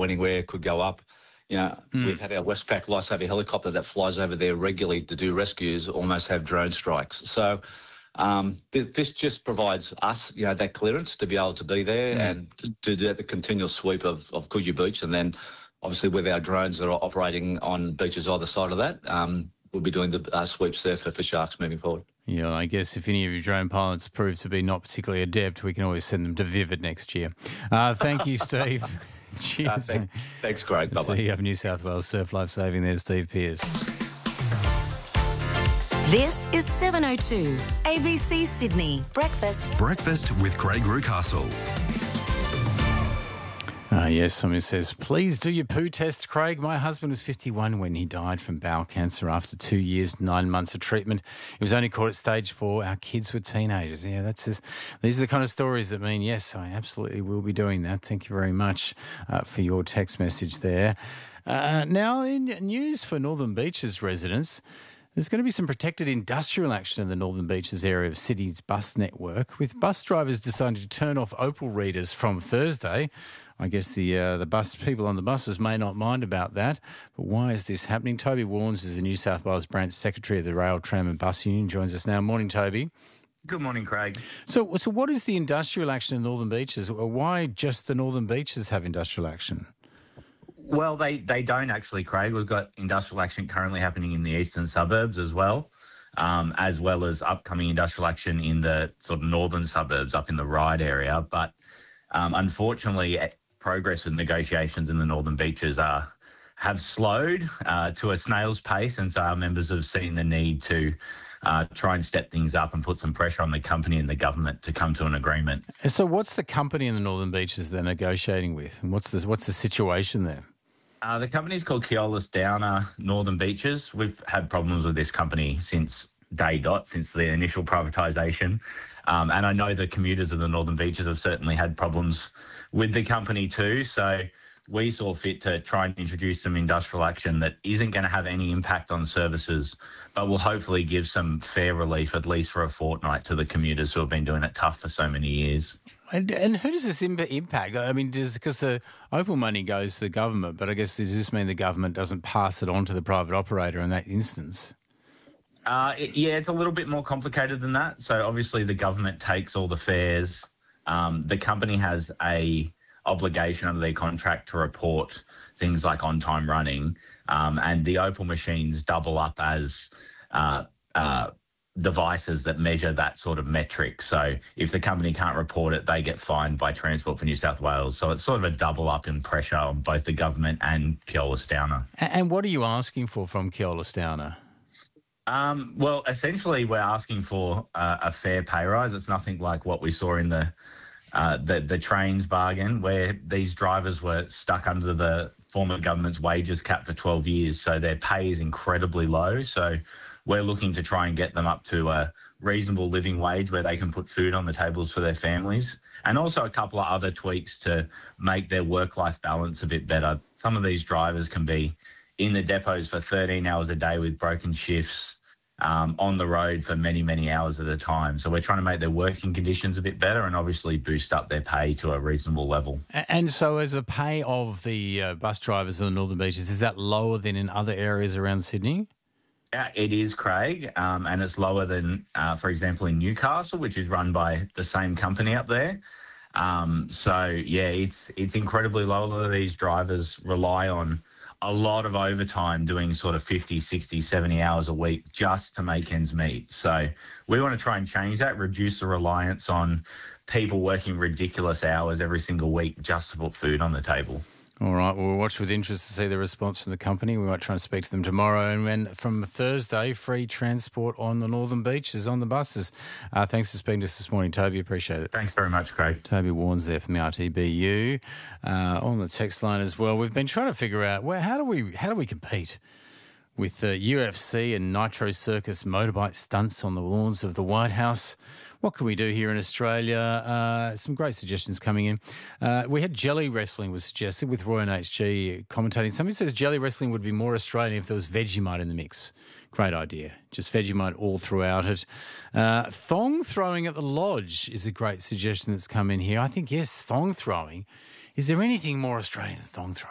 go anywhere, could go up. We've had our Westpac Lifesaver helicopter that flies over there regularly to do rescues, almost have drone strikes. So this just provides us, that clearance to be able to be there and to do the continual sweep of Coogee Beach. And then, obviously, with our drones that are operating on beaches either side of that, we'll be doing the sweeps there for sharks moving forward. Yeah, I guess if any of your drone pilots prove to be not particularly adept, we can always send them to Vivid next year. Thank you, Steve. Cheers. Thanks, Craig. Bye-bye. CEO of New South Wales Surf Life Saving there, Steve Pearce. This is 7:02 ABC Sydney. Breakfast with Craig Rucastle. Yes, someone says, please do your poo test, Craig. My husband was 51 when he died from bowel cancer after 2 years, 9 months of treatment. He was only caught at stage 4. Our kids were teenagers. Yeah, these are the kind of stories that mean, yes, I absolutely will be doing that. Thank you very much for your text message there. Now, in news for Northern Beaches residents, there's going to be some protected industrial action in the Northern Beaches area of Sydney's bus network, with bus drivers deciding to turn off Opal readers from Thursday. I guess the bus people on the buses may not mind about that, but why is this happening? Toby Warnes is the New South Wales branch secretary of the Rail, Tram and Bus Union. Joins us now. Morning, Toby. Good morning, Craig. So what is the industrial action in Northern Beaches? Or why just the Northern Beaches have industrial action? Well, they don't actually, Craig. We've got industrial action currently happening in the eastern suburbs as well as upcoming industrial action in the sort of northern suburbs up in the Ryde area. But unfortunately, progress with negotiations in the Northern Beaches have slowed to a snail's pace, and so our members have seen the need to try and step things up and put some pressure on the company and the government to come to an agreement. So what's the company in the Northern Beaches they're negotiating with, and what's the situation there? The company's called Keolis Downer Northern Beaches. We've had problems with this company since day dot, since the initial privatisation. And I know the commuters of the Northern Beaches have certainly had problems with the company too. So we saw fit to try and introduce some industrial action that isn't going to have any impact on services, but will hopefully give some fair relief, at least for a fortnight, to the commuters who have been doing it tough for so many years. And who does this impact? I mean, because the Opal money goes to the government, but I guess does this mean the government doesn't pass it on to the private operator in that instance? It's a little bit more complicated than that. So obviously the government takes all the fares. The company has a obligation under their contract to report things like on-time running, and the Opal machines double up as devices that measure that sort of metric. So if the company can't report it, they get fined by Transport for New South Wales. So it's sort of a double up in pressure on both the government and Keolis Downer. And what are you asking for from Keolis Downer? Well, essentially, we're asking for a fair pay rise. It's nothing like what we saw in the trains bargain, where these drivers were stuck under the former government's wages cap for 12 years. So their pay is incredibly low. So we're looking to try and get them up to a reasonable living wage where they can put food on the tables for their families, and also a couple of other tweaks to make their work-life balance a bit better. Some of these drivers can be in the depots for 13 hours a day with broken shifts, on the road for many, many hours at a time. So we're trying to make their working conditions a bit better and obviously boost up their pay to a reasonable level. And so as the pay of the bus drivers in the Northern Beaches, is that lower than in other areas around Sydney? Yeah, it is, Craig, and it's lower than, for example, in Newcastle, which is run by the same company up there. It's incredibly low. A lot of these drivers rely on a lot of overtime, doing sort of 50, 60, 70 hours a week just to make ends meet. So we want to try and change that, reduce the reliance on people working ridiculous hours every single week just to put food on the table. All right, well, we'll watch with interest to see the response from the company. We might try and speak to them tomorrow. And then from Thursday, free transport on the Northern Beaches on the buses. Thanks for speaking to us this morning, Toby. Appreciate it. Thanks very much, Craig. Toby Warnes there from the RTBU. On the text line as well. We've been trying to figure out, how do we compete with UFC and Nitro Circus motorbike stunts on the lawns of the White House? What can we do here in Australia? Some great suggestions coming in. We had jelly wrestling was suggested with Roy and HG commentating. Somebody says jelly wrestling would be more Australian if there was Vegemite in the mix. Great idea. Just Vegemite all throughout it. Thong throwing at the lodge is a great suggestion that's come in here. I think, yes, thong throwing. Is there anything more Australian than thong throwing?